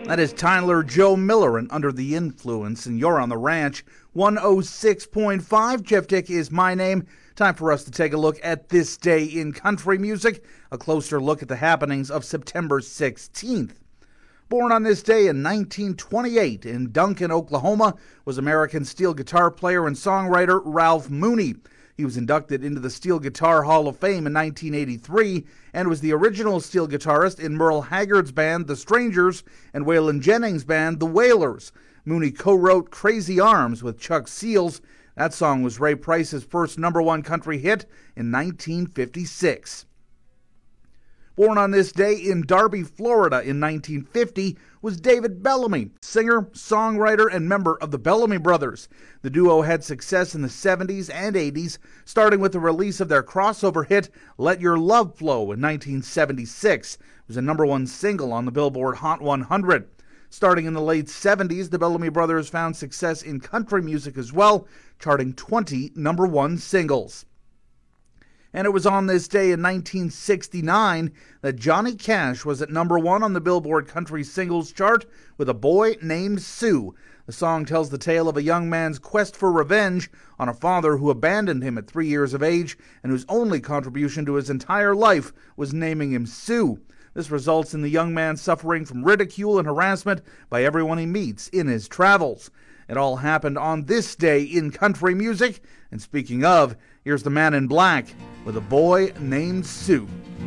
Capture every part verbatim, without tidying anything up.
That is Tyler Joe Miller and Under the Influence, and you're on the ranch. one oh six point five. Jeff Dick is my name. Time for us to take a look at this day in country music, a closer look at the happenings of September sixteenth. Born on this day in nineteen twenty-eight in Duncan, Oklahoma, was American steel guitar player and songwriter Ralph Mooney. He was inducted into the Steel Guitar Hall of Fame in nineteen eighty-three and was the original steel guitarist in Merle Haggard's band, The Strangers, and Waylon Jennings' band, The Wailers. Mooney co-wrote Crazy Arms with Chuck Seals. That song was Ray Price's first number one country hit in nineteen fifty-six. Born on this day in Darby, Florida in nineteen fifty was David Bellamy, singer, songwriter, and member of the Bellamy Brothers. The duo had success in the seventies and eighties, starting with the release of their crossover hit, Let Your Love Flow, in nineteen seventy-six. It was a number one single on the Billboard Hot one hundred. Starting in the late seventies, the Bellamy Brothers found success in country music as well, charting twenty number one singles. And it was on this day in nineteen sixty-nine that Johnny Cash was at number one on the Billboard Country Singles chart with A Boy Named Sue. The song tells the tale of a young man's quest for revenge on a father who abandoned him at three years of age and whose only contribution to his entire life was naming him Sue. This results in the young man suffering from ridicule and harassment by everyone he meets in his travels. It all happened on this day in country music. And speaking of, here's the Man in Black with A Boy Named Sue.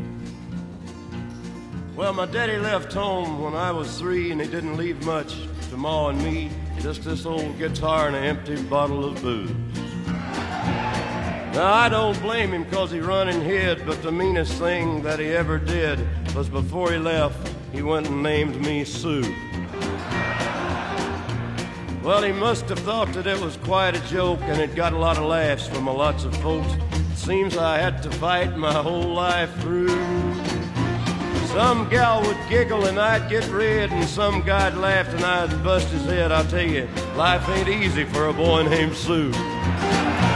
Well, my daddy left home when I was three, and he didn't leave much to Ma and me, just this old guitar and an empty bottle of booze. Now, I don't blame him because he run and hid, but the meanest thing that he ever did was before he left, he went and named me Sue. Well, he must have thought that it was quite a joke, and it got a lot of laughs from a lots of folks. It seems I had to fight my whole life through. Some gal would giggle and I'd get red, and some guy'd laugh and I'd bust his head. I'll tell you, life ain't easy for a boy named Sue.